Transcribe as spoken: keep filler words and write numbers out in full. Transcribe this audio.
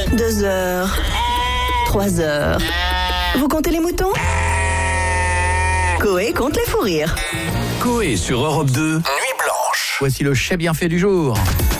Deux heures. Trois heures. Vous comptez les moutons ? Coé compte les fous rires. Coé sur Europe deux, Nuit Blanche. Voici le chef bien fait du jour.